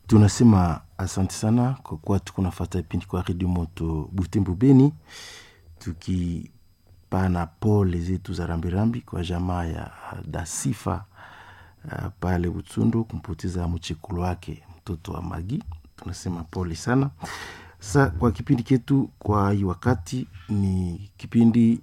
Tunasema asante sana kwa kuwa tukunafuata kipindi kwa Radio Moto Butembo Beni, tukipana pole zetu za rambirambi kwa jamaa ya Dasifa pale Utsundo kumpoteza mchekulu wake mtoto wa Magi. Tunasema pole sana. Sasa kwa kipindi ketu kwa hii wakati ni kipindi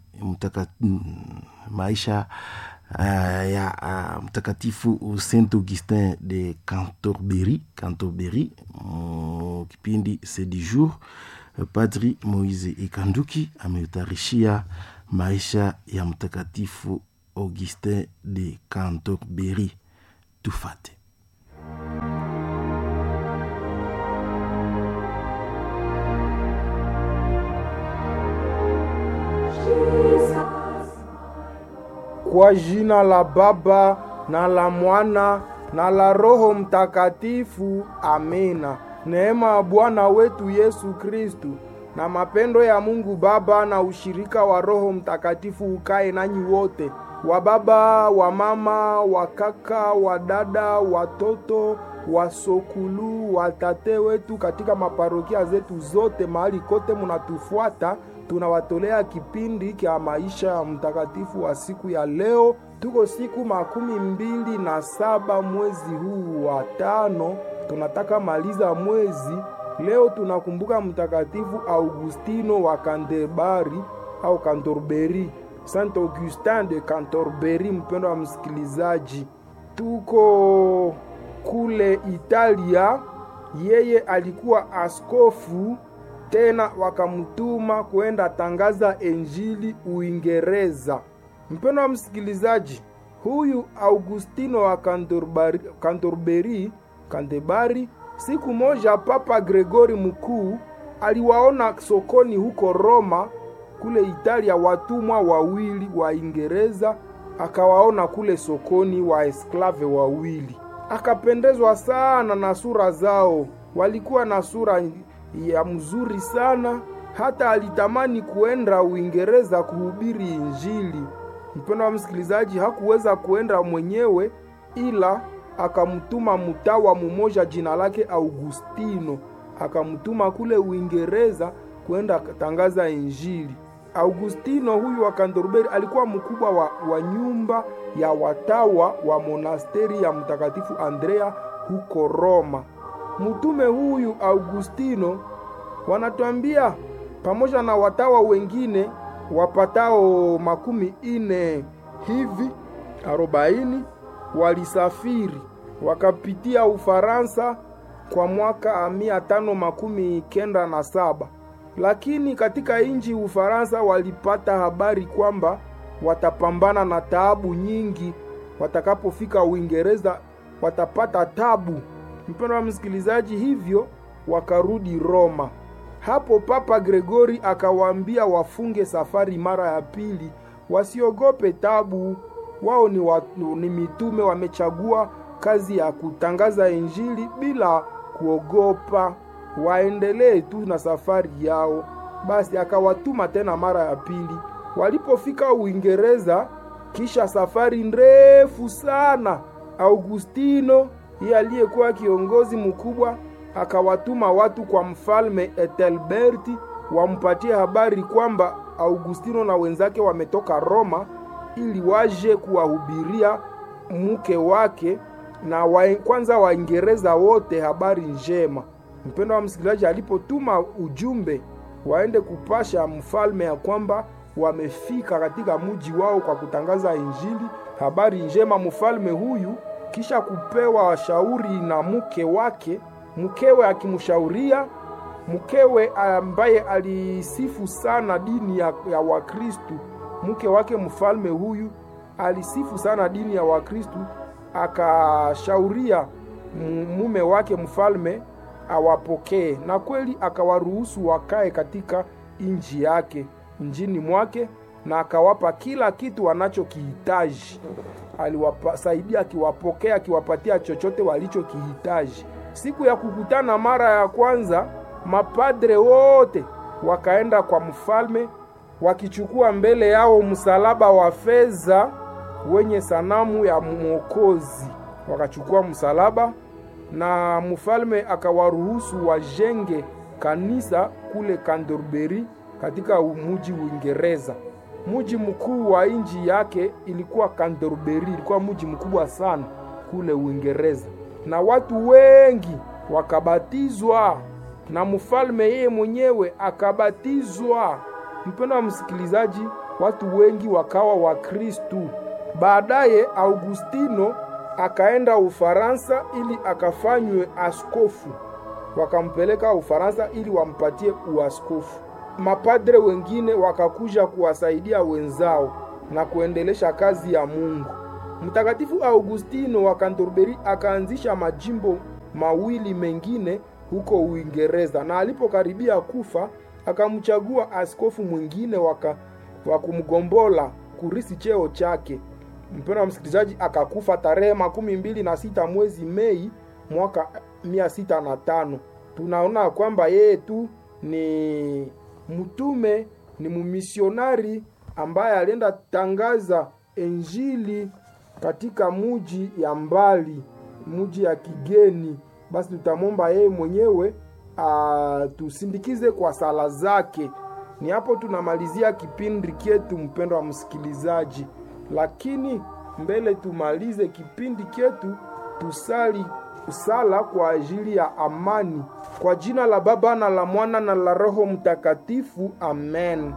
maisha ya mtakatifu Saint Augustin de Cantorbéry. Kipindi c'est du jour. Padri Moise Ekanduki ametarishia maisha ya mtakatifu Augustin de Cantorbéry. Tufate. Kwa jina la Baba na la Mwana na la Roho Mtakatifu, amina. Neema ya Bwana wetu Yesu Kristu na mapendo ya Mungu Baba na ushirika wa Roho Mtakatifu ukae nanyi wote, wa baba, wa mama, wa kaka, wa dada, watoto, wa sokulu, wa tate wetu katika maparokia zetu zote, mahali kote munatufuata. Tunawatolea kipindi kia maisha ya mtakatifu wa siku ya leo. Tuko siku 27 mwezi huu wa 5. Tunataka maliza mwezi. Leo tunakumbuka mtakatifu Augustino wa Canterbury au Cantorbéry, Saint Augustin de Cantorbéry. Mpendo wa msikilizaji, tuko kule Italia. Yeye alikuwa askofu, tena wakamtuma kuenda tangaza Injili Uingereza. Mpendo wa msikilizaji, huyu Augustino wa Cantorbéry, siku moja Papa Gregori Mkuu aliwaona sokoni huko Roma kule Italia watumwa wawili wa Uingereza. Akawaona kule sokoni wa esklave wawili, akapendezwa sana na sura zao. Walikuwa na sura ya mzuri sana, hata alitamani kuenda Uingereza kuhubiri Injili. Mpendo wa msikilizaji, hakuweza kuenda mwenyewe, ila akamtuma mtawa mmoja jina lake Augustino, akamtuma kule Uingereza kuenda tangaza Injili. Augustino huyu wa Cantorbéry alikuwa mkubwa wa nyumba ya watawa wa monasteri ya mtakatifu Andrea huko Roma. Mtume huyu Augustino, wanatuambia, pamoja na watawa wengine wapatao 40 hivi 40, walisafiri wakapitia Ufaransa kwa mwaka 597. Lakini katika inji Ufaransa walipata habari kwamba watapambana na taabu nyingi. Watakapofika Uingereza watapata tabu. Mpendo wa msikilizaji, hivyo wakarudi Roma. Hapo Papa Gregori akawaambia wafunge safari mara ya pili, wasiogope tabu. Wao ni mitume, wamechagua kazi ya kutangaza Injili bila kuogopa, waendelee tu na safari yao. Basi akawatuma tena mara ya pili. Walipofika Uingereza, kisha safari ndefu sana, Augustino yeye aliyekuwa kiongozi mkubwa akawatuma watu kwa mfalme Ethelbert wampatie habari kwamba Augustino na wenzake wametoka Roma ili waje kuwahubiria mke wake na kwanza Waingereza wote habari njema. Mpendo wa msikilizaji, alipotuma ujumbe waende kupasha mfalme ya kwamba wamefika katika mji wao kwa kutangaza Injili, habari njema, mfalme huyu kisha kupewa shauri na mke wake, mkewe akimshauria, mkewe ambaye alisifu sana dini ya Wakristu. Mke wake mfalme huyu alisifu sana dini ya Wakristu, akashauria mume wake mfalme awapokee, na kweli akawaruhusu wakae katika inji yake, njini mwake, na akawapa kila kitu wanachokihitaji. Aliwasaidia, akiwapokea, akiwapatia chochote walichokihitaji. Siku ya kukutana mara ya kwanza, mapadre wote wakaenda kwa mfalme wakichukua mbele yao msalaba wa fedha wenye sanamu ya Mwokozi. Wakachukua msalaba na mfalme akawaruhusu wajenge kanisa kule Canterbury katika mji Uingereza. Mji mkuu wa nchi yake ilikuwa Canterbury, ilikuwa mji mkubwa sana kule Uingereza, na watu wengi wakabatizwa na mfalme yeye mwenyewe akabatizwa. Mpendwa msikilizaji, watu wengi wakawa Wakristu. Baadaye Augustino akaenda Ufaransa ili akafanywe askofu. Wakampeleka Ufaransa ili wampatie uaskofu. Mapadre wengine wakakuja kuwasaidia wenzao na kuendelesha kazi ya Mungu. Mtakatifu Augustino wa Canterbury akaanzisha majimbo mawili mengine huko Uingereza, na alipokaribia kufa akamchagua askofu mwingine wa kumgombola kurisi cheo chake. Mpendwa msikilizaji, akakufa tarehe 26 mwezi Mei mwaka 605. Tunaona kwamba yeye tu ni mtume, ni mumisionari ambaye alienda tangaza Injili katika muji ya mbali, muji ya kigeni. Basi tutamwomba yeye mwenyewe tusindikize kwa sala zake. Ni hapo tunamalizia kipindi chetu, mpendwa msikilizaji. Lakini mbele tumalize kipindi chetu, tusali sala kwa ajili ya amani. Kwa jina la Baba na la Mwana na la Roho Mtakatifu, amen.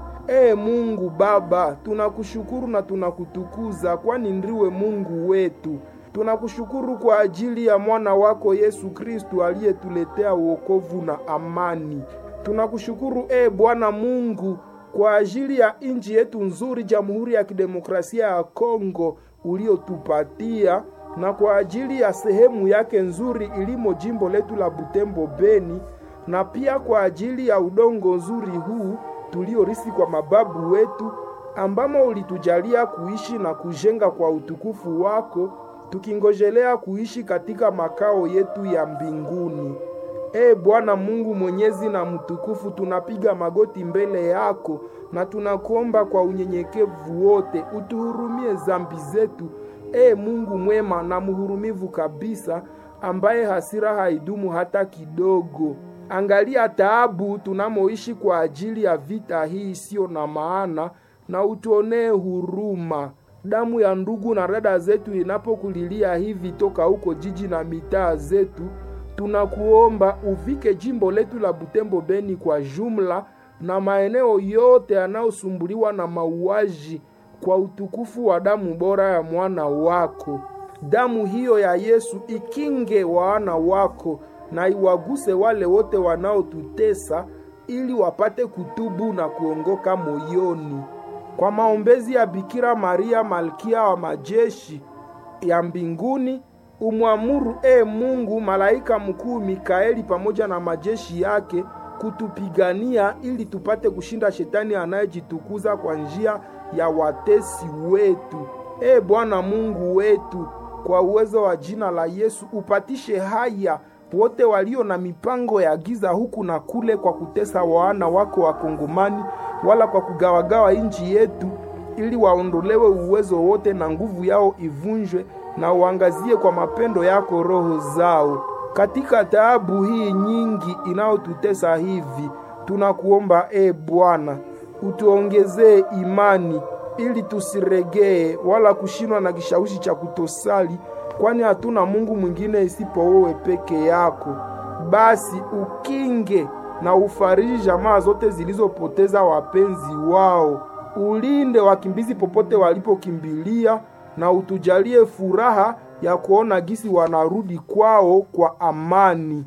Mungu Baba, tunakushukuru na tunakutukuza, kwani ndiwe Mungu wetu. Tunakushukuru kwa ajili ya mwana wako Yesu Kristu aliyetuletea wokovu na amani. Tunakushukuru Bwana Mungu kwa ajili ya nchi yetu nzuri, Jamhuri ya Kidemokrasia ya Kongo uliotupatia, na kwa ajili ya sehemu yake nzuri ilimo jimbo letu la Butembo Beni, na pia kwa ajili ya udongo nzuri huu tuliorisi kwa mababu wetu, ambamo ulitujalia kuishi na kujenga kwa utukufu wako, tukingojelea kuishi katika makao yetu ya mbinguni. Bwana Mungu mwenyezi na mtukufu, tunapiga magoti mbele yako na tunakuomba kwa unyenyekevu wote utuhurumie zambi zetu. Mungu mwema na muhurumivu kabisa, ambaye hasira haidumu hata kidogo. Angalia taabu tunamoishi kwa ajili ya vita hii sio na maana, na utuonee huruma. Damu ya ndugu na dada zetu inapokulilia hivi toka huko jiji na mitaa zetu, tunakuomba uvike jimbo letu la Butembo Beni kwa jumla na maeneo yote yanayosumbuliwa na mauaji, kwa utukufu wa damu bora ya mwana wako. Damu hiyo ya Yesu ikinge wana wako na iwaguse wale wote wanaotutesa, ili wapate kutubu na kuongoka moyoni. Kwa maombezi ya Bikira Maria malkia wa majeshi ya mbinguni, umwamuru Mungu malaika mkuu Mikaeli pamoja na majeshi yake kutupigania, ili tupate kushinda shetani anayejitukuza kwa njia ya watesi wetu. Bwana Mungu wetu, kwa uwezo wa jina la Yesu upatishe haya wote walio na mipango ya giza huku na kule, kwa kutesa wana wako wa Kongomani, wala kwa kugawagawa nchi yetu, ili waondolewe uwezo wote na nguvu yao ivunjwe, na uangazie kwa mapendo yako roho zao. Katika taabu hii nyingi inayotutesa hivi, tunakuomba Bwana, utuongezee imani ili tusiregee wala kushindwa na kishawishi cha kutosali, kwani hatuna Mungu mwingine isipo wewe peke yako. Basi ukinge na ufariji jamaa zote zilizopoteza wapenzi wao. Ulinde wakimbizi popote walipokimbilia, na utujalie furaha ya kuona gisi wanarudi kwao kwa amani.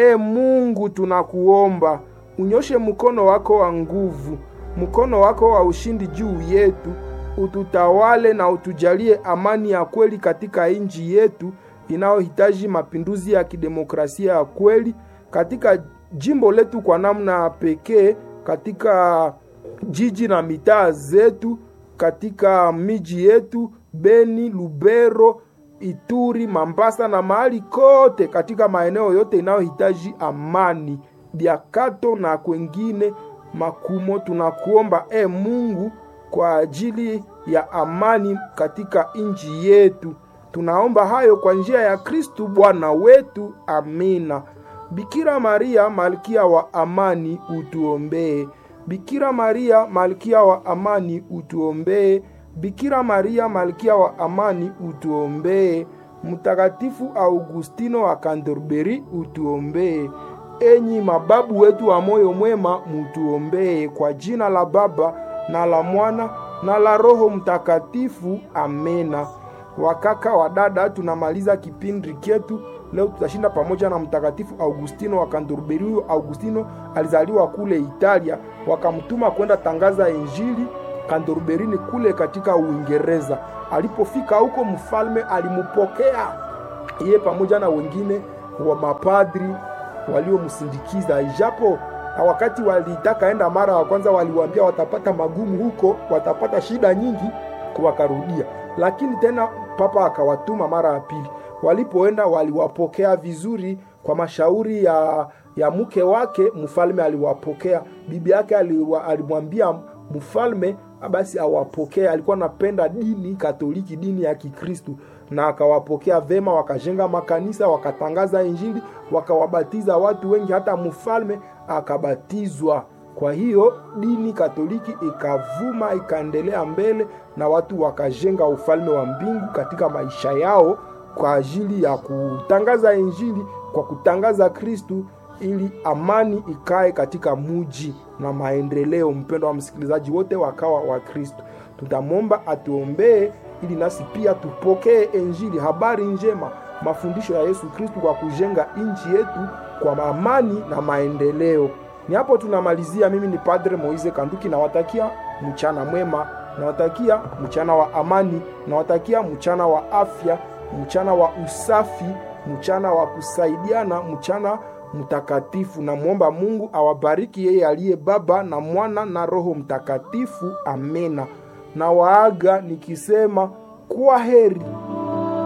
Mungu, tunakuomba unyoshe mkono wako wa nguvu, mkono wako wa ushindi juu yetu, ututawale na utujalie amani ya kweli katika nchi yetu inayohitaji mapinduzi ya kidemokrasia ya kweli, katika jimbo letu kwa namna pekee, katika jiji na mitaa zetu, katika miji yetu Beni, Lubero, Ituri, Mambasa na mahali kote katika maeneo yote inayohitaji amani, Biakato na kwengine makumo. Tunakuomba Mungu kwa ajili ya amani katika nchi yetu. Tunaomba hayo kwa njia ya Kristu Bwana wetu. Amina. Bikira Maria malkia wa amani, utuombee. Bikira Maria malkia wa amani, utuombee. Bikira Maria malkia wa amani, utuombee. Mtakatifu Augustino wa Canterbury, utuombee. Enyi mababu wetu wa moyo mwema, mutuombee. Kwa jina la Baba na la Mwana na la Roho Mtakatifu. Amena. Wakaka wa dada, tunamaliza kipindi chetu leo. Tutashinda pamoja na Mtakatifu Augustino wa Canterbury. Huyo Augustino alizaliwa kule Italia, wakamtuma kwenda tangaza Injili Canterbury ni kule katika Uingereza. Alipofika huko, mfalme alimupokea yeye pamoja na wengine wa mapadri waliomsindikiza. Ijapo wakati walitaka enda mara wa kwanza, waliwaambia watapata magumu huko, watapata shida nyingi, wakarudia. Lakini tena papa akawatuma mara ya pili. Walipoenda waliwapokea vizuri. Kwa mashauri ya mke wake, mfalme aliwapokea. Bibi yake alimwambia mfalme basi awapokea. Alikuwa anapenda dini Katoliki, dini ya Kikristo, na akawapokea vema. Wakajenga makanisa, wakatangaza Injili, wakawabatiza watu wengi, hata mfalme akabatizwa. Kwa hiyo dini Katoliki ikavuma, ikaendelea mbele, na watu wakajenga ufalme wa mbingu katika maisha yao kwa ajili ya kutangaza Injili, kwa kutangaza Kristu, ili amani ikae katika muji na maendeleo. Mpendo wa msikilizaji, wote wakawa wa Kristo. Tutamwomba atuombee ili nasi pia tupokee Injili, habari njema, mafundisho ya Yesu Kristo, kwa kujenga nchi yetu kwa amani na maendeleo. Ni hapo tunamalizia. Mimi ni Padre Moise Kanduki, nawatakia mchana mwema, nawatakia mchana wa amani, nawatakia mchana wa afya, mchana wa usafi, mchana wa kusaidiana, mchana mtakatifu. Na muomba Mungu awabariki, yeye aliye Baba na Mwana na Roho Mtakatifu. Amena. Na waaga nikisema kwa heri.